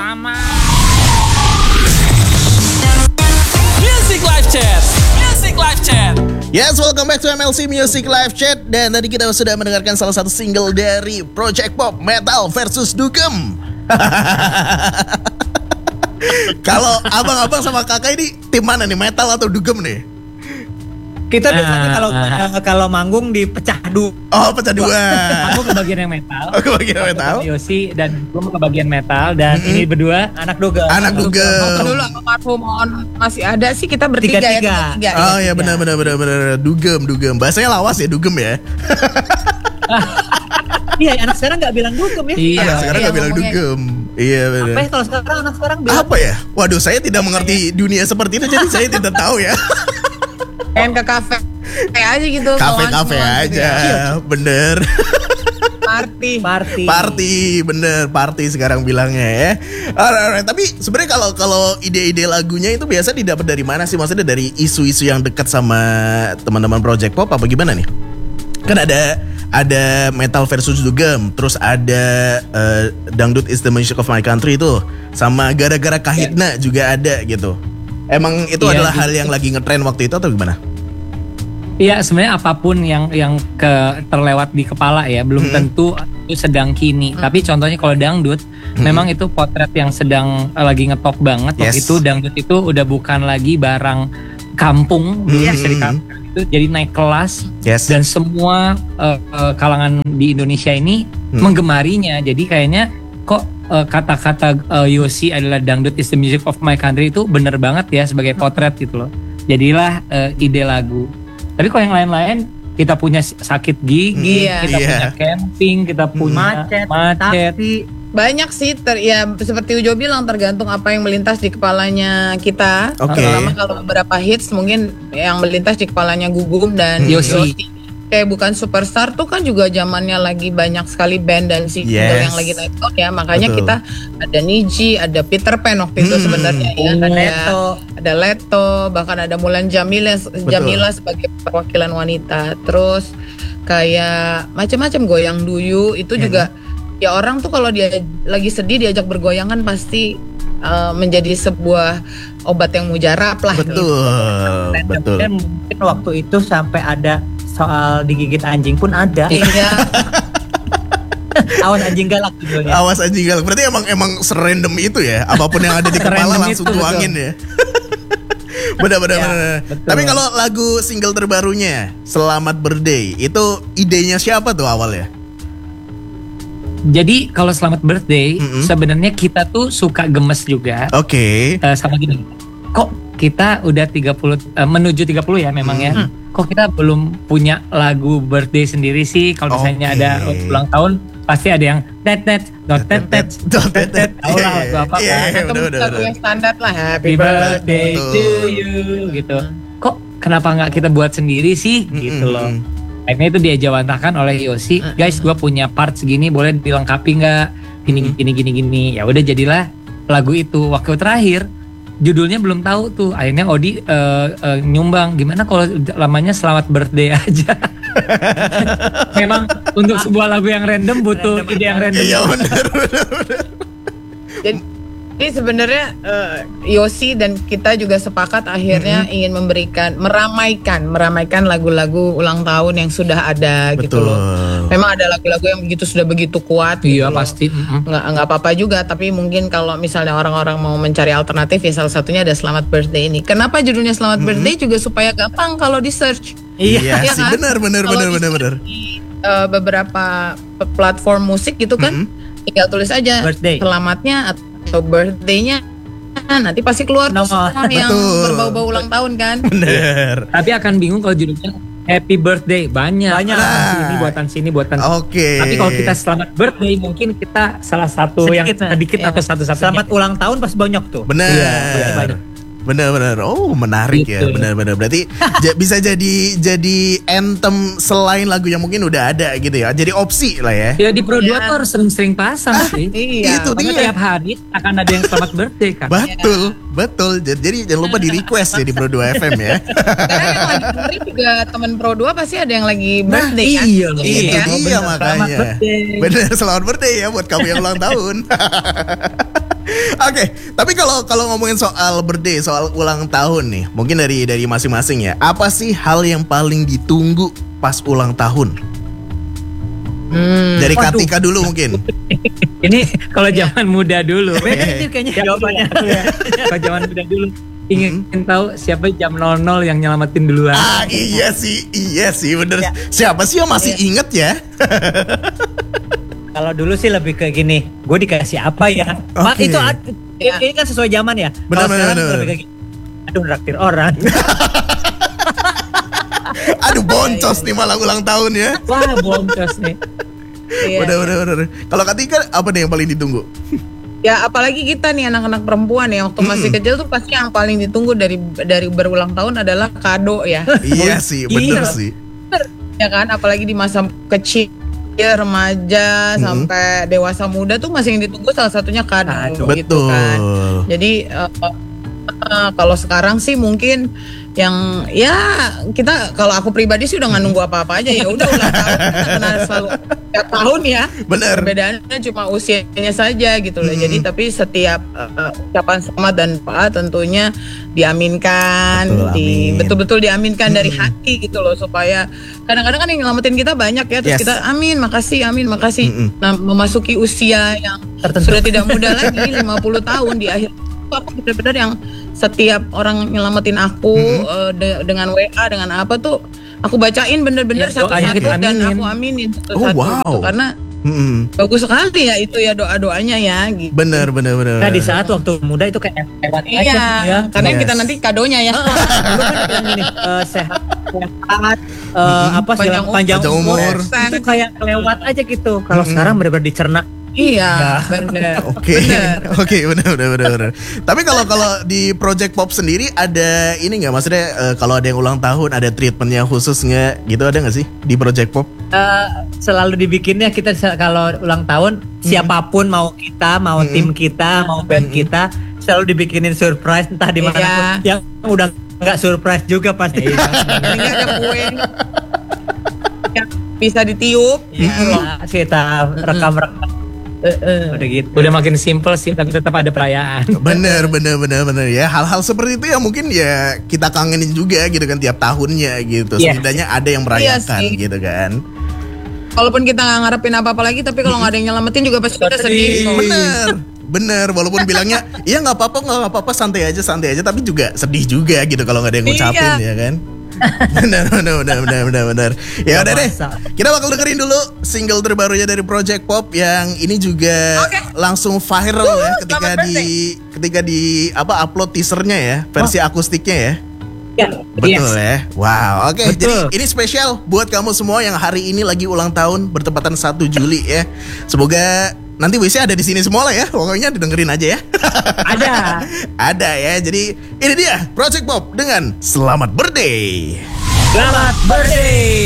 bersama Music Live Chat. Music Live Chat. Yes, welcome back to MLC Music Live Chat. Dan tadi kita sudah mendengarkan salah satu single dari Project Pop, Metal versus Dugem. Kalau abang-abang sama kakak ini tim mana nih, Metal atau Dugem nih? Kita biasanya kalau manggung dipecah dua. Oh, pecah dua. Aku ke bagian yang metal. Aku bagian metal. Yosi dan gue ke bagian metal. Dan ini berdua Anak Dugem. Anak Dugem. Dulu almarhum On masih ada sih, kita bertiga Tiga-tiga. ya. Oh ya, benar. Dugem. Bahasanya lawas ya, Dugem ya. Iya, anak sekarang nggak bilang Dugem ya. Iya. Sekarang nggak bilang ngomongnya. Dugem. Iya benar. Apa ya kalau anak sekarang bilang? Apa ya? Waduh, saya tidak mengerti dunia seperti itu, jadi saya tidak tahu ya. Pengen ke kafe aja gitu. Kafe-kafe kawan-kawan gitu aja, ya. bener. Party. Bener, party sekarang bilangnya ya. Alright. Tapi sebenarnya kalau ide-ide lagunya itu biasa didapat dari mana sih? Maksudnya dari isu-isu yang dekat sama teman-teman Project Pop apa gimana nih? Kan ada Metal versus Dugem, terus ada Dangdut is the Music of My Country itu, sama Gara-gara Kahitna juga ada gitu. Emang itu adalah hal yang lagi ngetren waktu itu atau gimana? Iya, sebenarnya apapun yang terlewat di kepala ya, belum tentu itu sedang kini. Tapi contohnya kalau dangdut, memang itu potret yang sedang lagi ngetop banget. Waktu itu dangdut itu udah bukan lagi barang kampung, bisa dikatakan itu jadi naik kelas. Dan semua kalangan di Indonesia ini menggemarinya. Jadi kayaknya kok kata-kata Yosi adalah dangdut is the music of my country itu bener banget ya sebagai potret gitu loh. Jadilah ide lagu. Tapi kalau yang lain-lain, kita punya sakit gigi, kita punya camping, kita punya macet. Banyak sih, seperti Ujo bilang, tergantung apa yang melintas di kepalanya kita. Terutama kalau beberapa hits mungkin yang melintas di kepalanya Gugum dan Yosi. Kayak Bukan Superstar tuh kan juga zamannya lagi banyak sekali band dan single yang lagi naik daun ya. Makanya kita ada Niji, ada Peter Pan waktu itu sebenarnya ya. Ada Leto, bahkan ada Mulan Jamila sebagai perwakilan wanita. Terus kayak macam-macam Goyang Duyu itu juga ya, orang tuh kalau dia lagi sedih diajak bergoyang kan pasti menjadi sebuah obat yang mujarab lah. Betul. Dan mungkin waktu itu sampai ada soal digigit anjing pun ada. Iya. Awas anjing galak judulnya. Awas anjing galak. Berarti emang serandom itu ya. Apapun yang ada di kepala langsung tuangin ya. Benar. Tapi kalau lagu single terbarunya Selamat Birthday itu idenya siapa tuh awalnya? Jadi kalau Selamat Birthday sebenarnya kita tuh suka gemes juga. Sama gini. Kok kita udah 30 menuju 30 ya memang ya. Kok kita belum punya lagu birthday sendiri sih? Kalau misalnya ada ulang tahun pasti ada yang tet tahu lah lagu apa kan? Lagu yang standar lah, Happy Birthday to you gitu. Kok kenapa nggak kita buat sendiri sih gitu loh? Akhirnya itu diajawantahkan oleh Yosi, guys, gue punya part segini, boleh dilengkapi nggak? Gini. Ya udah jadilah lagu itu. Waktu terakhir judulnya belum tahu tuh. Akhirnya Odi nyumbang, gimana kalau lamanya Selamat Birthday aja. Memang untuk sebuah lagu yang random butuh ide yang random. Iya benar. Jadi sebenarnya Yosi dan kita juga sepakat akhirnya ingin meramaikan lagu-lagu ulang tahun yang sudah ada. Gitu loh. Memang ada lagu-lagu yang sudah begitu kuat. Iya gitu pasti. Nggak apa-apa juga. Tapi mungkin kalau misalnya orang-orang mau mencari alternatif ya salah satunya ada Selamat Birthday ini. Kenapa judulnya Selamat Birthday juga supaya gampang kalau di search. Iya sih, kan? benar. Di beberapa platform musik gitu kan, tinggal tulis aja birthday. Selamatnya atau birthday-nya, nanti pasti keluar semua yang berbau-bau ulang tahun kan. Bener. Tapi akan bingung kalau judulnya Happy Birthday banyak. Sini buatan. Tapi kalau kita Selamat Birthday mungkin kita salah satu sedikit atau satu-satunya. Selamat ulang tahun pas banyak tuh. Bener. Oh, menarik gitu. Ya. Benar. Berarti bisa jadi anthem selain lagu yang mungkin udah ada gitu ya. Jadi opsi lah ya. Ya di Pro 2 tuh harus sering pasang sih. Iya. Itu dia. Tiap hari akan ada yang Selamat Birthday kan. Betul. Jadi jangan lupa di request ya di Pro 2 FM ya. Sekarang yang lagi dengerin juga temen Pro 2 pasti ada yang lagi birthday kan. Iya makanya. Bener, selamat birthday ya buat kamu yang ulang tahun. Oke, tapi kalau ngomongin soal birthday, soal ulang tahun nih, mungkin dari masing-masing ya. Apa sih hal yang paling ditunggu pas ulang tahun? Dari Katika dulu mungkin. Ini kalau zaman muda dulu. Beda itu kayaknya jawabannya. Kalau zaman muda dulu. Ingin tahu siapa jam 00 yang nyelamatin duluan. Iya sih, bener. Ya. Siapa sih yang masih inget ya? Kalau dulu sih lebih ke gini, gue dikasih apa ya? Okay. Ini kan sesuai zaman ya. Kalau sekarang lebih ke gini, aduh traktir orang. Aduh boncos nih malah ulang tahun ya. Wah boncos nih. Bener. Kalau Katika apa nih yang paling ditunggu? Ya apalagi kita nih anak-anak perempuan ya, waktu masih kecil tuh pasti yang paling ditunggu dari berulang tahun adalah kado ya. Iya sih, bener sih. Ya kan, apalagi di masa kecil, remaja sampai dewasa muda tuh masih yang ditunggu salah satunya kado gitu kan. Jadi kalau sekarang sih mungkin yang ya kita, kalau aku pribadi sih udah nggak nunggu apa-apa aja, ya udah ulang tahun kita kenal selalu tiap tahun ya. Bener. Perbedaannya cuma usianya saja gitu loh. Jadi tapi setiap ucapan selamat dan doa tentunya diaminkan, betul-betul diaminkan dari hati gitu loh, supaya kadang-kadang kan yang nyelamatin kita banyak ya, terus kita amin, makasih. Nah, memasuki usia yang sudah tidak muda lagi 50 tahun di akhir, aku benar-benar yang setiap orang nyelamatin aku dengan WA dengan apa tuh aku bacain bener-bener satu-satu dan aku aminin satu-satu karena bagus sekali ya itu ya doa-doanya ya gitu. Bener. Nah di saat waktu muda itu kayak lewat aja ya. Karena kita nanti kadonya ya. Dulu kan yang ini sehat, panjang umur itu kayak lewat aja gitu. Kalau sekarang benar-benar dicerna. Iya, benar. Oke, benar. Tapi kalau di Project Pop sendiri ada ini nggak, maksudnya kalau ada yang ulang tahun ada treatmentnya khusus nggak gitu, ada nggak sih di Project Pop? Selalu dibikinnya kita kalau ulang tahun siapapun, mau kita, mau tim kita, mau band kita, selalu dibikinin surprise entah di mana. Yang udah nggak surprise juga pasti. Nggak ada kue yang bisa ditiup. Kita rekam. Udah gitu. Udah makin simple sih, tapi tetap ada perayaan. Bener ya. Hal-hal seperti itu ya mungkin ya kita kangenin juga gitu kan tiap tahunnya gitu. Setidaknya ada yang merayakan gitu kan. Walaupun kita nggak ngarepin apa-apa lagi, tapi kalau nggak ada yang nyelamatin juga pasti kita sedih. Bener. Walaupun bilangnya iya nggak apa-apa, santai aja. Tapi juga sedih juga gitu kalau nggak ada yang ngucapin ya kan. Benar. Ya udah deh. Kita bakal dengerin dulu single terbarunya dari Project Pop yang ini juga langsung viral ya ketika di upload teasernya ya, versi akustiknya ya. Betul ya. Wow, oke. Jadi ini spesial buat kamu semua yang hari ini lagi ulang tahun bertepatan 1 Juli ya. Semoga nanti WC ada di sini semua lah ya. Pokoknya didengerin aja ya. Ada ya. Jadi ini dia Project Pop dengan Selamat Birthday. Selamat Birthday.